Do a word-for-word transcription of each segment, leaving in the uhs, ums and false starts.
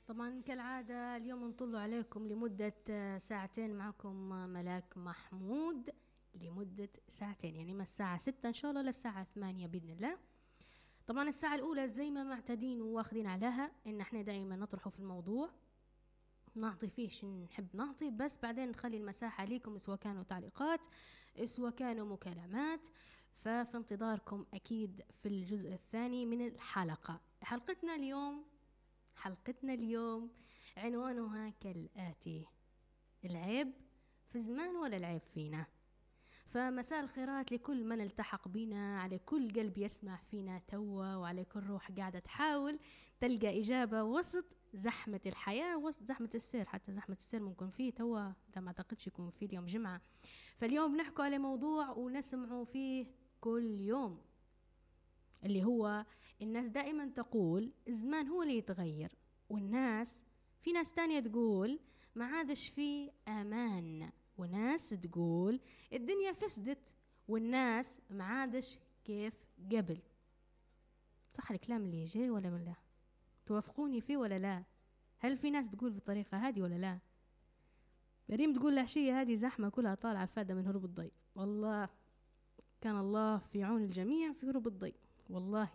طبعا كالعادة اليوم نطل عليكم لمدة ساعتين. معكم ملاك محمود لمدة ساعتين، يعني من الساعة ستة إن شاء الله للساعة ثمانية بإذن الله. طبعا الساعة الأولى زي ما معتادين وواخدين عليها إن احنا دائما نطرحه في الموضوع، نعطي فيه شن نحب نعطي، بس بعدين نخلي المساحة ليكم سواء كانوا تعليقات سواء كانوا مكالمات. ففي انتظاركم أكيد في الجزء الثاني من الحلقة. حلقتنا اليوم حلقتنا اليوم عنوانها كالآتي: العيب في الزمان ولا العيب فينا؟ فمساء الخيرات لكل من التحق بنا، على كل قلب يسمع فينا توا، وعلى كل روح قاعدة تحاول تلقى إجابة وسط زحمة الحياة، وسط زحمة السير. حتى زحمة السير ممكن فيه توا، ده ما أعتقدش يكون فيه اليوم جمعة. فاليوم نحكوا على موضوع ونسمعوا فيه كل يوم، اللي هو الناس دائما تقول الزمان هو اللي يتغير، والناس في ناس تانية تقول ما عادش في أمان، وناس تقول الدنيا فسدت، والناس ما عادش كيف قبل. صح الكلام اللي يجي ولا من لا؟ توافقوني فيه ولا لا؟ هل في ناس تقول بالطريقة هذه ولا لا؟ مريم تقول العشية هذه زحمة كلها طالعة فادة من هروب الضي. والله كان الله في عون الجميع في هروب الضي والله.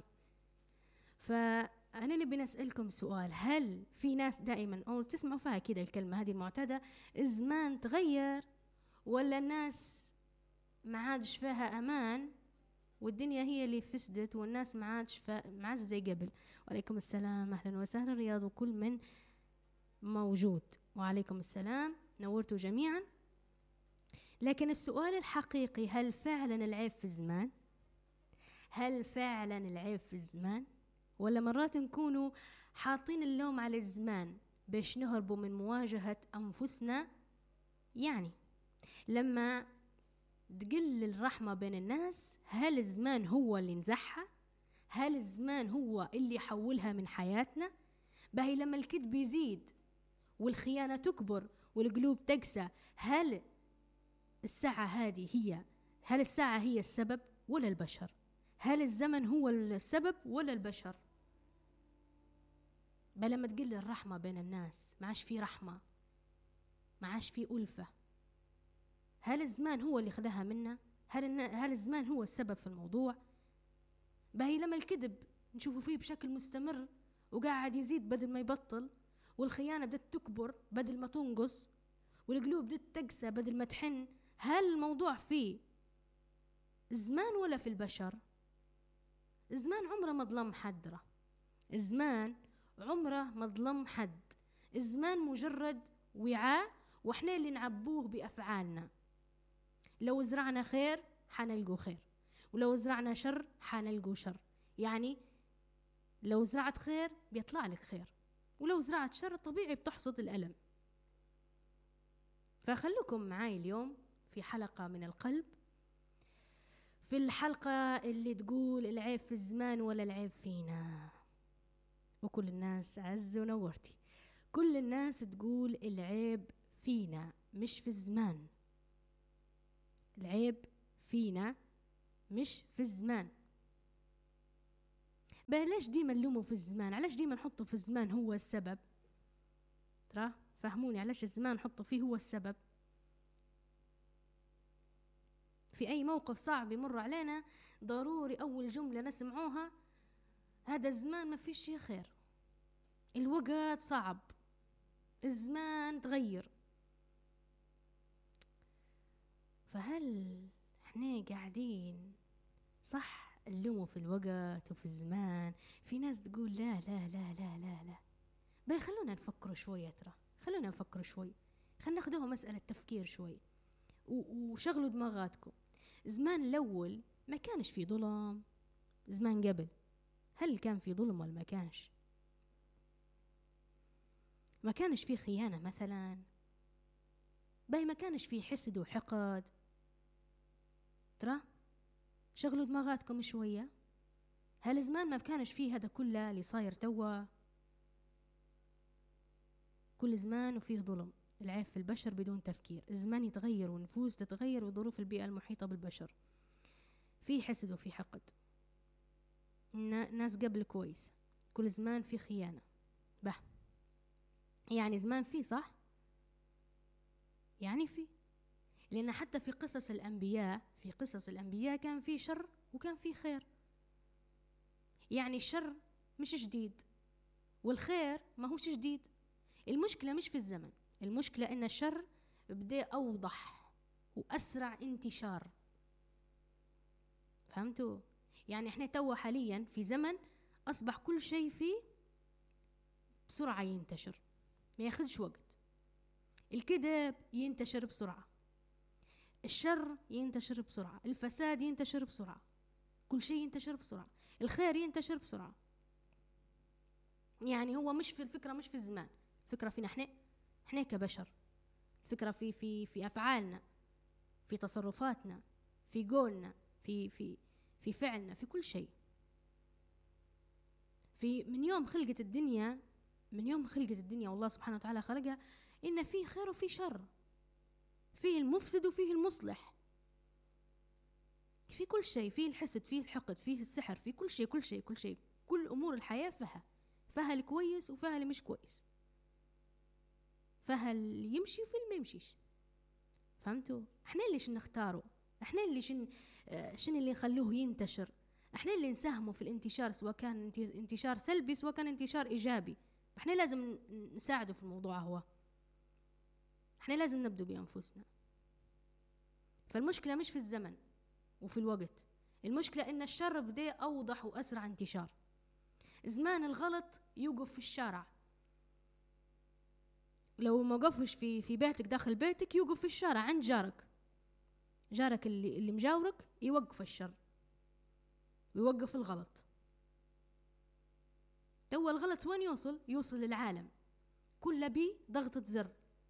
فأنا نبي نسألكم سؤال: هل في ناس دائما أو تسمعوا فيها كده الكلمة هذه المعتادة، الزمان تغير ولا الناس ما عادش فيها أمان والدنيا هي اللي فسدت والناس ما عادش فا... ما عادش زي قبل؟ وعليكم السلام، أهلا وسهلا رياض وكل من موجود. وعليكم السلام، نورتوا جميعا. لكن السؤال الحقيقي: هل فعلا العيب في الزمان؟ هل فعلا العيب في الزمان؟ ولا مرات نكونوا حاطين اللوم على الزمان باش نهربوا من مواجهة أنفسنا؟ يعني لما تقل الرحمة بين الناس، هل الزمان هو اللي نزحها؟ هل الزمان هو اللي يحولها من حياتنا؟ باهي لما الكذب يزيد والخيانة تكبر والقلوب تقسى، هل الساعة هذه هي هل الساعة هي السبب ولا البشر؟ هل الزمن هو السبب ولا البشر؟ بل لما تقل الرحمة بين الناس ما عاش في رحمة، ما عاش في ألفة. هل الزمان هو اللي خدها منا؟ هل, هل الزمان هو السبب في الموضوع؟ باهي لما الكذب نشوفه فيه بشكل مستمر وقاعد يزيد بدل ما يبطل، والخيانة بدت تكبر بدل ما تنقص، والقلوب بدت تقسى بدل ما تحن، هل الموضوع فيه الزمان ولا في البشر؟ الزمان عمره ما ظلم حد، الزمان عمره ما ظلم حد. الزمان مجرد وعاء واحنا اللي نعبوه بأفعالنا. لو زرعنا خير حنلقوا خير، ولو زرعنا شر حنلقوا شر. يعني لو زرعت خير بيطلع لك خير، ولو زرعت شر طبيعي بتحصد الألم. فخلوكم معاي اليوم في حلقة من القلب، في الحلقة اللي تقول العيب في الزمان ولا العيب فينا. وكل الناس عز ونورتي، كل الناس تقول العيب فينا مش في الزمان. العيب فينا مش في الزمان. بلاش ديما نلومه في الزمان، علاش ديما نحطه في الزمان هو السبب؟ ترى فهموني، علاش الزمان نحطه فيه هو السبب؟ في أي موقف صعب يمر علينا ضروري أول جملة نسمعوها هذا الزمان ما فيش شي خير، الوقت صعب، الزمان تغير. فهل احنا قاعدين صح نلومه في الوقت وفي الزمان؟ في ناس تقول لا لا لا لا لا لا. بي خلونا نفكر شوية، ترى خلونا نفكر شوي، خلنا ناخدوها مسألة تفكير شوي وشغلوا دماغاتكم. زمان الأول ما كانش في ظلم، زمان قبل هل كان في ظلم ولا ما كانش؟ ما كانش في خيانة مثلا؟ باي ما كانش في حسد وحقد؟ ترى شغلوا دماغاتكم شوية. هل زمان ما كانش فيه هذا كله اللي صاير توا؟ كل زمان وفيه ظلم، العيب في البشر بدون تفكير. الزمان يتغير ونفوس تتغير وظروف البيئة المحيطة بالبشر. في حسد وفي حقد، ناس قبل كويس، كل زمان في خيانة. به يعني زمان فيه، صح؟ يعني فيه، لأن حتى في قصص الأنبياء في قصص الأنبياء كان فيه شر وكان فيه خير. يعني الشر مش جديد والخير ما هوش جديد. المشكلة مش في الزمن، المشكلة إن الشر بدأ أوضح وأسرع انتشار. فهمتوا؟ يعني احنا توا حاليا في زمن أصبح كل شيء فيه بسرعة ينتشر، ما ياخدش وقت. الكذب ينتشر بسرعة، الشر ينتشر بسرعة، الفساد ينتشر بسرعة، كل شيء ينتشر بسرعة، الخير ينتشر بسرعة. يعني هو مش في الفكرة، مش في الزمان، الفكرة فينا احنا احنا كبشر. الفكرة في في في أفعالنا، في تصرفاتنا، في قولنا، في في في فعلنا، في كل شيء. في من يوم خلقت الدنيا من يوم خلقت الدنيا والله سبحانه وتعالى خلقها، إن فيه خير وفيه شر، فيه المفسد وفيه المصلح، في كل شيء، فيه الحسد، فيه الحقد، فيه السحر، فيه كل شيء كل شيء كل شيء كل أمور الحياة فيها فيها الكويس وفيها اللي مش كويس، فيها اللي يمشي وفي اللي ما يمشيش. فهمتوا؟ احنا اللي شن نختاره، احنا اللي شن اه شن اللي نخلوه ينتشر، احنا اللي نساهموا في الانتشار، سواء كان انتشار سلبي سواء كان انتشار ايجابي. احنا لازم نساعده في الموضوع، هو احنا لازم نبدو بانفسنا. فالمشكله مش في الزمن وفي الوقت، المشكله ان الشر بدا اوضح واسرع انتشار. زمان الغلط يوقف في الشارع، لو ما وقفش في في بيتك داخل بيتك يوقف في الشارع عند جارك، جارك اللي اللي مجاورك يوقف الشر ويوقف الغلط. تو الغلط وين يوصل؟ يوصل للعالم كله بضغطة زر.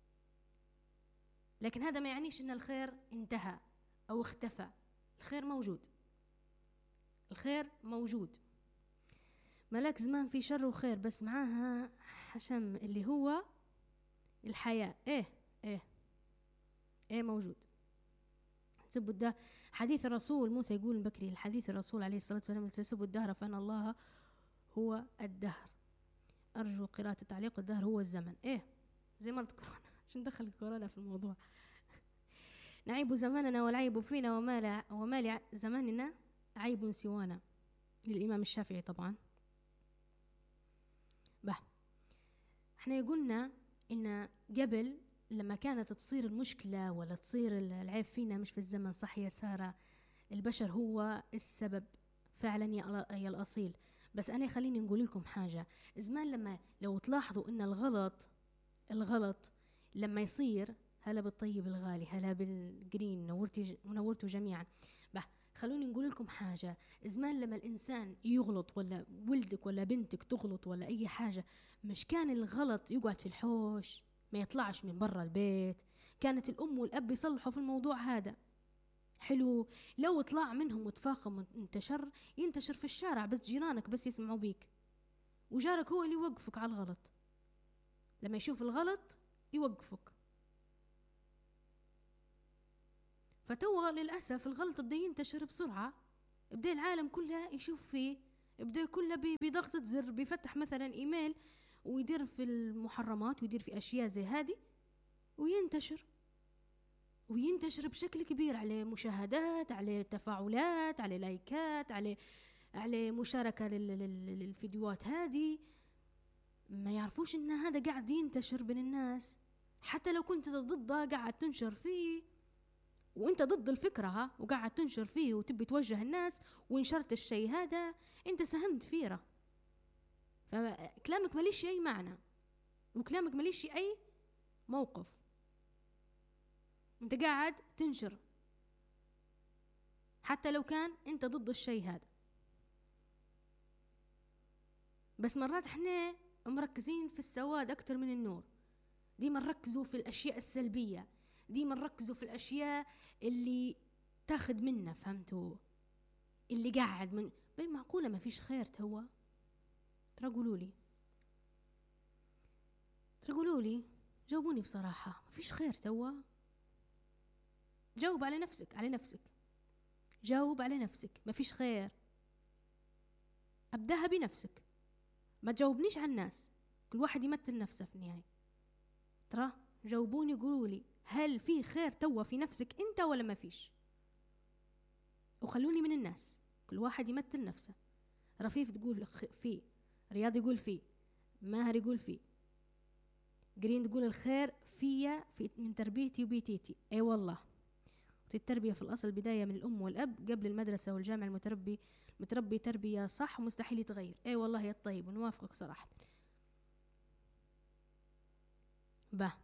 لكن هذا ما يعنيش ان الخير انتهى او اختفى، الخير موجود، الخير موجود. ملاك زمان في شر وخير، بس معاها حشم اللي هو الحياة. ايه ايه ايه موجود. تسبوا ده حديث الرسول موسى يقول بكري، الحديث الرسول عليه الصلاة والسلام، تسبوا الدهر فإن الله هو الدهر. أرجو قراءة التعليق. الدهر هو الزمن. ايه زي مرض كورونا، عشان دخل كورونا في الموضوع. نعيب زماننا والعيب فينا، وما لا وما لزماننا عيب سوانا، للإمام الشافعي طبعا. به احنا قلنا إن قبل لما كانت تصير المشكلة ولا تصير العيب فينا مش في الزمن، صح يا سارة، البشر هو السبب فعلا يا الأصيل. بس أنا خليني نقول لكم حاجة. زمان لما لو تلاحظوا إن الغلط الغلط لما يصير، هلا بالطيب الغالي، هلا بالجرين، نورتي ونورتوا جميعا. به خلوني نقول لكم حاجة. زمان لما الإنسان يغلط ولا ولدك ولا بنتك تغلط ولا أي حاجة، مش كان الغلط يقعد في الحوش ما يطلعش من برا البيت، كانت الأم والأب يصلحوا في الموضوع هذا. حلو، لو طلع منهم وتفاقم انتشر ينتشر في الشارع، بس جيرانك بس يسمعوا بيك، وجارك هو اللي يوقفك على الغلط. لما يشوف الغلط يوقفك. فتوه للأسف الغلط بدأ ينتشر بسرعة، بدأ العالم كله يشوف فيه، بدأ كله بضغطة زر بيفتح مثلا إيميل ويدير في المحرمات ويدير في أشياء زي هذه، وينتشر وينتشر بشكل كبير، عليه مشاهدات، عليه تفاعلات، عليه لايكات، عليه عليه مشاركة للفيديوهات هذه. ما يعرفوش إن هذا قاعد ينتشر بين الناس، حتى لو كنت ضده قاعد تنشر فيه، وانت ضد الفكرة ها وقاعد تنشر فيه وتبي توجه الناس ونشرت الشيء هذا، انت ساهمت فيه، فكلامك ماليش اي معنى وكلامك ماليش اي موقف، انت قاعد تنشر حتى لو كان انت ضد الشيء هذا. بس مرات احنا مركزين في السواد اكتر من النور، ديما نركزوا في الاشياء السلبية، ديما نركزوا في الاشياء اللي تاخد منا. فهمتوا؟ اللي قاعد من بين معقولة ما فيش خير توا؟ ترى قولوا لي ترى قولوا لي جاوبوني بصراحة، ما فيش خير توا؟ جاوب على نفسك على نفسك جاوب على نفسك، ما فيش خير. أبداها بنفسك، ما تجاوبنيش عن الناس، كل واحد يمثل نفسه في النهاية. ترى جاوبوني قولوا لي هل في خير توا في نفسك انت ولا ما فيش؟ وخلوني من الناس، كل واحد يمثل نفسه. رفيف تقول فيه، رياض يقول فيه، ماهر يقول فيه، جرين تقول الخير فيا في من تربيتي وبيتيتي. اي أيوة والله. التربية في الأصل بداية من الأم والأب قبل المدرسة والجامعة. المتربي متربي تربية صح مستحيل يتغير. اي أيوة والله يا الطيب، ونوافقك صراحة. با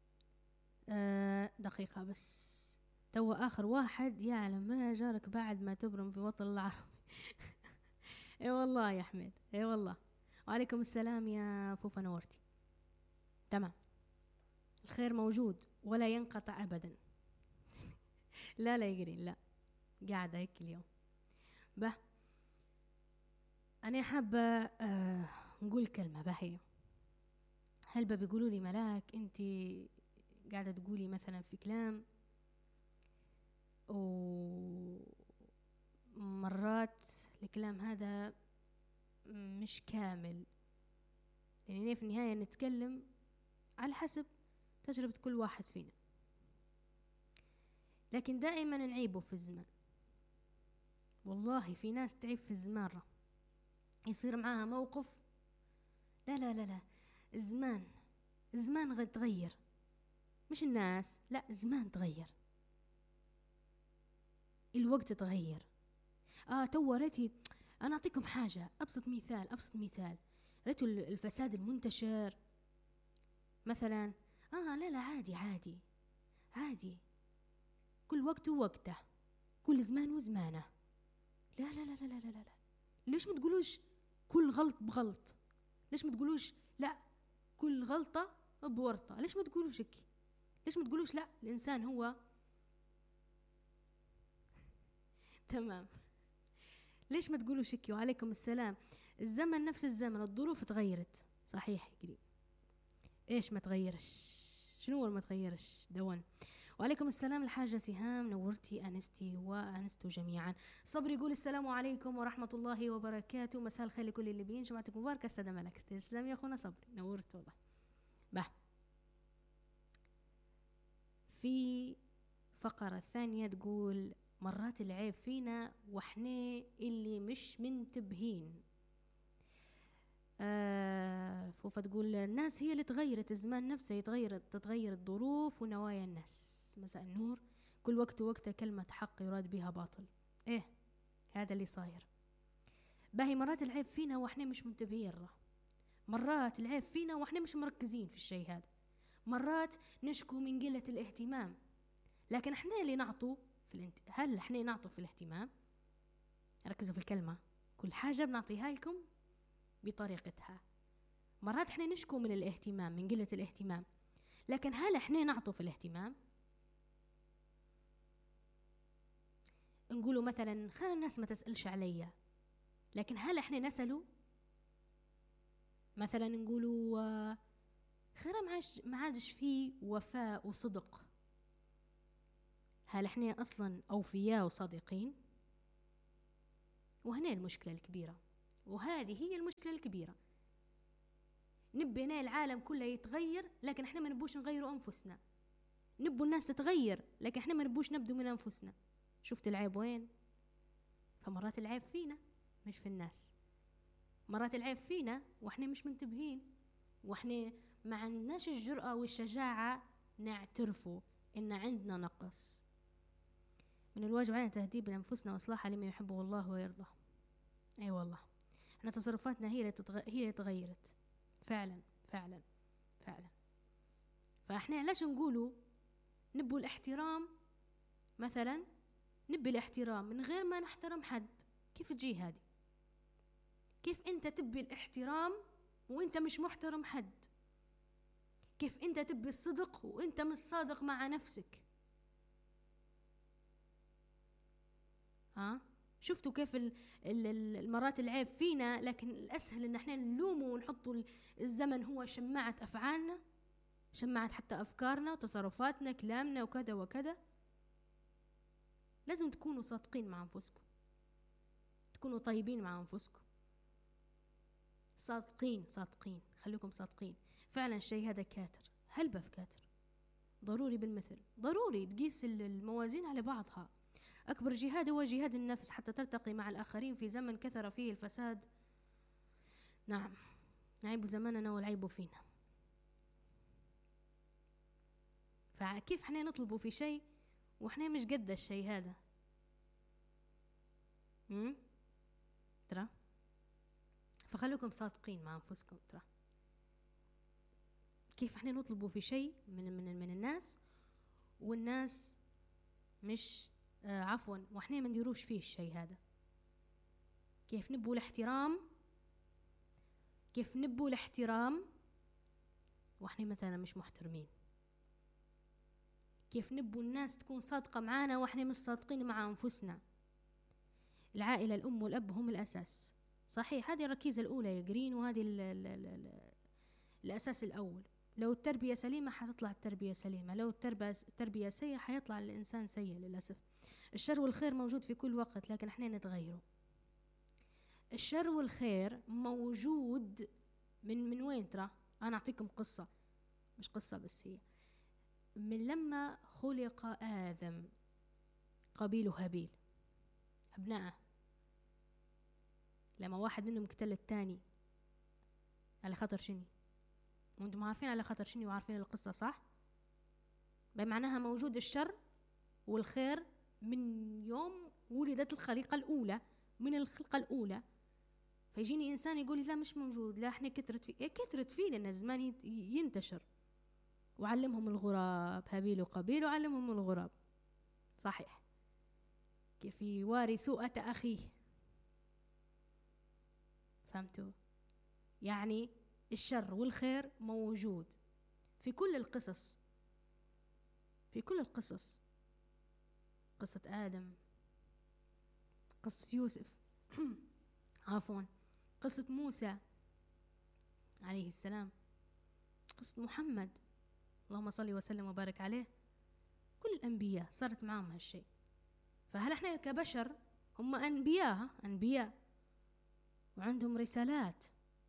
آه دقيقة بس، تو آخر واحد يعلم ما جارك بعد ما تبرم في وطن العربي. اي والله يا أحمد، اي والله. وعليكم السلام يا فوفا، نورتي. تمام، الخير موجود ولا ينقطع أبدا. لا لا يقرين، لا قاعدة هيك اليوم. به أنا حابة آه نقول كلمة باهية. هل بيقولوا لي ملاك أنت قاعدة تقولي مثلا في كلام ومرات الكلام هذا مش كامل، يعني في النهاية نتكلم على حسب تجربة كل واحد فينا، لكن دائما نعيبه في الزمان. والله في ناس تعيب في الزمان، يصير معاها موقف، لا لا لا لا الزمان الزمان غير تغير، مش الناس، لا الزمان تغير، الوقت تغير. اه تو ريتي انا اعطيكم حاجة، ابسط مثال ابسط مثال ريتوا الفساد المنتشر مثلا. اه لا لا عادي عادي عادي، كل وقت ووقته، كل زمان وزمانه. لا لا لا لا لا لا, لا. ليش ما تقولوش كل غلط بغلط؟ ليش ما تقولوش لا كل غلطة بورطة؟ ليش ما تقولوش هيك؟ ليش ما تقولوش لا الإنسان هو تمام؟ ليش ما تقولوش هيك؟ وعليكم السلام. الزمن نفس الزمن، الظروف تغيرت صحيح يقري، ايش ما تغيرش؟ شنو هو ما تغيرش؟ دوان. وعليكم السلام الحاجة سهام، نورتي أنستي وأنستوا جميعا. صبري يقول السلام عليكم ورحمة الله وبركاته، مساء الخير لكل اللي بين، جماعتك مباركة. استاذ ملك تسلم يا أخونا صبري، نورت والله. به في فقرة الثانية تقول مرات العيب فينا وإحنا اللي مش منتبهين. آه فوفا تقول الناس هي اللي تغيرت، الزمان نفسه يتغير، تتغير الظروف ونوايا الناس. مساء النور. كل وقت وقته كلمة حق يراد بها باطل. ايه هذا اللي صاير. باهي مرات العيب فينا واحنا مش منتبهين، مرات العيب فينا واحنا مش مركزين في الشيء هذا، مرات نشكو من قلة الاهتمام، لكن احنا اللي نعطوا في الانت... هل احنا نعطوا في الاهتمام؟ ركزوا في الكلمة، كل حاجة بنعطيها لكم بطريقتها. مرات احنا نشكو من الاهتمام، من قلة الاهتمام، لكن هل احنا نعطوا في الاهتمام؟ نقولوا مثلا خير الناس ما تسألش عليا، لكن هل احنا نسألوا؟ مثلا نقولوا خير ما عادش فيه وفاء وصدق، هل احنا اصلا اوفياء وصادقين؟ وهنا المشكلة الكبيرة، وهذه هي المشكلة الكبيرة. نبينا العالم كله يتغير، لكن احنا ما نبوش نغيروا انفسنا. نبوا الناس تتغير، لكن احنا ما نبوش نبدو من انفسنا. شفت العيب وين؟ فمرات العيب فينا مش في الناس، مرات العيب فينا واحنا مش منتبهين، واحنا ما عندناش الجرأة والشجاعة نعترفوا ان عندنا نقص. من الواجب علينا تهذيب لانفسنا واصلاحها لما يحبه الله ويرضاه. اي أيوة والله، احنا تصرفاتنا هي اللي تتغ... هي اللي تغيرت فعلا فعلا فعلا. فاحنا علاش نقولوا نبوا الاحترام مثلا، نبي الاحترام من غير ما نحترم حد؟ كيف تجي هذه؟ كيف انت تبي الاحترام وانت مش محترم حد؟ كيف انت تبي الصدق وانت مش صادق مع نفسك؟ ها شفتوا كيف المرات العيب فينا، لكن الاسهل ان احنا نلومه ونحطوا الزمن هو شماعة افعالنا، شماعة حتى افكارنا وتصرفاتنا كلامنا وكذا وكذا. لازم تكونوا صادقين مع انفسكم، تكونوا طيبين مع انفسكم، صادقين صادقين، خليكم صادقين. فعلا الشيء هذا كاتر، هلبة في كاتر، ضروري بالمثل، ضروري تقيس الموازين على بعضها. أكبر جهاد هو جهاد النفس حتى تلتقي مع الآخرين في زمن كثر فيه الفساد. نعم، عيب زماننا والعيب فينا. فكيف احنا نطلبوا في شيء واحنا مش قد الشيء هذا؟ امم ترى فخلوكم صادقين مع انفسكم. ترى كيف احنا نطلبوا في شيء من من من الناس والناس مش آه عفوا واحنا ما نديروش فيه الشيء هذا؟ كيف نبوا الاحترام كيف نبوا الاحترام واحنا مثلا مش محترمين؟ كيف نبوا الناس تكون صادقة معانا واحنا مش صادقين مع انفسنا؟ العائلة، الأم والأب هم الأساس، صحيح، هذه الركيزة الأولى يا جرين، وهذه ال ال ال ال الأساس الأول. لو التربية سليمة حتطلع التربية سليمة، لو التربية التربية سيئة حيطلع الإنسان سيء للأسف. الشر والخير موجود في كل وقت، لكن احنا نتغيره. الشر والخير موجود من من وين؟ ترى أنا أعطيكم قصة، مش قصة بس، هي من لما خلق آدم قابيل وهابيل أبناءه، لما واحد منهم قتل الثاني على خطر شني؟ وانتم عارفين على خطر شني وعارفين القصة صح؟ بمعناها موجود الشر والخير من يوم ولدت الخليقة الأولى، من الخلقة الأولى. فيجيني إنسان يقول لي لا مش موجود، لا احنا كترت فيه. إيه كترت فيه؟ لأن الزمان ينتشر. وعلمهم الغراب، هابيل وقابيل وعلمهم الغراب، صحيح، كيف يواري سوءة أخيه. فهمتوا؟ يعني الشر والخير موجود في كل القصص، في كل القصص، قصة آدم، قصة يوسف عفوا، قصة موسى عليه السلام، قصة محمد اللهم صل وسلم وبارك عليه. كل الأنبياء صارت معهم هالشيء. فهل احنا كبشر، هم أنبياء أنبياء وعندهم رسالات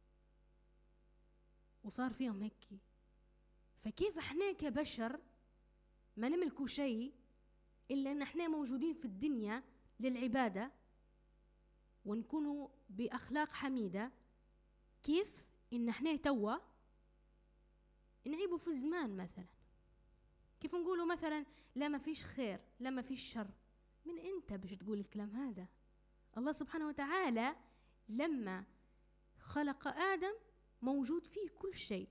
وصار فيهم هيك، فكيف احنا كبشر ما نملكوا شيء إلا أن احنا موجودين في الدنيا للعبادة ونكونوا بأخلاق حميدة؟ كيف إن احنا توا نعيبوا في الزمان مثلا؟ كيف نقولوا مثلا لا ما فيش خير، لا ما فيش شر؟ من انت باش تقول الكلام هذا؟ الله سبحانه وتعالى لما خلق آدم موجود فيه كل شيء.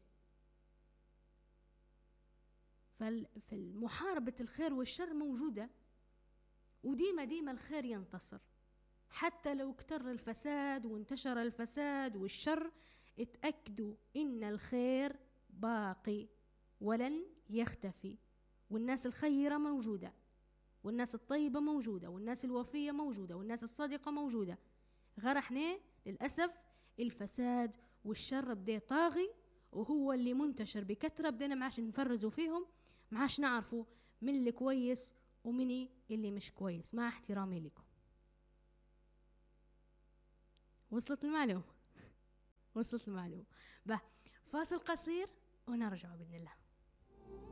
فالمحاربة الخير والشر موجودة، وديما ديما الخير ينتصر، حتى لو اكتر الفساد وانتشر الفساد والشر، اتأكدوا إن الخير باقي ولن يختفي. والناس الخيرة موجودة، والناس الطيبة موجودة، والناس الوفية موجودة، والناس الصادقة موجودة. غير احنا للأسف الفساد والشر بدأ طاغي، وهو اللي منتشر بكثرة. بدينا معاش نفرزوا فيهم، معاش نعرفوا من اللي كويس ومن اللي مش كويس، مع احترامي لكم. وصلت المعلومة؟ وصلت المعلومة. به فاصل قصير ونرجع بإذن الله.